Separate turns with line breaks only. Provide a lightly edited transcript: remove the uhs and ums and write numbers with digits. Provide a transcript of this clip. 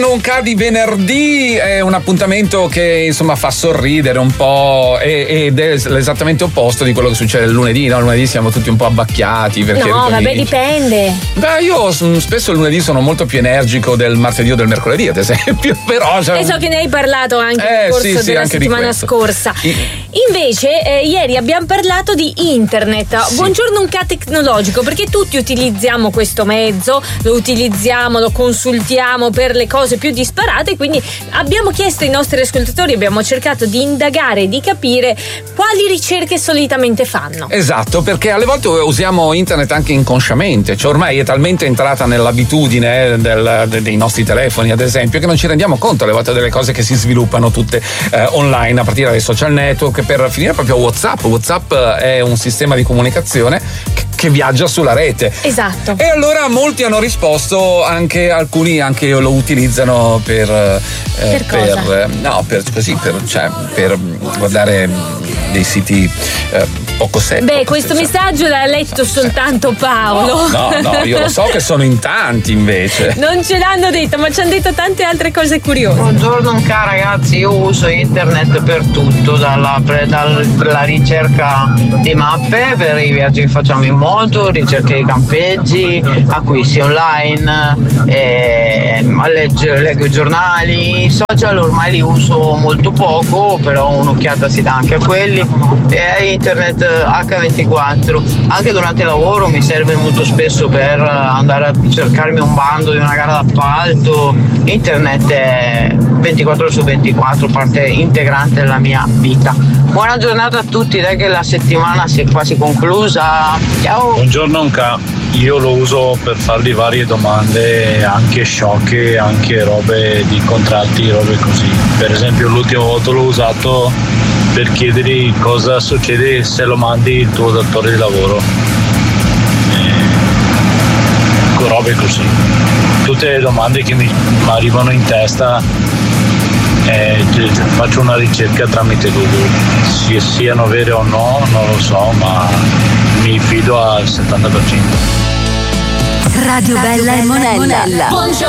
Un K di venerdì è un appuntamento che insomma fa sorridere un po' ed è l'esattamente opposto di quello che succede il lunedì, no? Il lunedì siamo tutti un po' abbacchiati perché
no, vabbè, dipende.
Beh, io spesso il lunedì sono molto più energico del martedì o del mercoledì, ad esempio, però
e so che ne hai parlato anche nel corso della settimana scorsa. Invece ieri abbiamo parlato di internet.
Sì.
Buongiorno un K tecnologico, perché tutti utilizziamo questo mezzo, lo utilizziamo, lo consultiamo per le cose più disparate, quindi abbiamo chiesto ai nostri ascoltatori, abbiamo cercato di indagare e di capire quali ricerche solitamente fanno.
Esatto, perché alle volte usiamo internet anche inconsciamente, cioè ormai è talmente entrata nell'abitudine dei nostri telefoni, ad esempio, che non ci rendiamo conto alle volte delle cose che si sviluppano tutte online, a partire dai social network, per finire proprio WhatsApp. WhatsApp è un sistema di comunicazione che viaggia sulla rete.
Esatto.
E allora molti hanno risposto, anche alcuni anche lo utilizzano per guardare dei siti poco seri.
Beh, questo messaggio l'ha letto soltanto Paolo.
No, io lo so che sono in tanti invece.
Non ce l'hanno detto, ma ci hanno detto tante altre cose curiose.
Buongiorno ragazzi, io uso internet per tutto, dalla ricerca di mappe per i viaggi che facciamo in moto, ricerca di campeggi, acquisti online, leggo i giornali. I social ormai li uso molto poco, però un'occhiata si dà anche a quelli, e internet H24 anche durante il lavoro mi serve molto spesso per andare a cercarmi un bando di una gara d'appalto. Internet è 24 ore su 24, parte integrante della mia vita. Buona giornata a tutti, dai che la settimana si è quasi conclusa. Ciao.
Buongiorno Nka, io lo uso per fargli varie domande anche sciocche, anche robe di contratti, robe così. Per esempio l'ultima volta l'ho usato per chiedergli cosa succede se lo mandi il tuo datore di lavoro, robe così, tutte le domande che mi arrivano in testa. Faccio una ricerca tramite Google, siano vere o no non lo so, ma mi fido al 70%.
Radio Bella e Monella.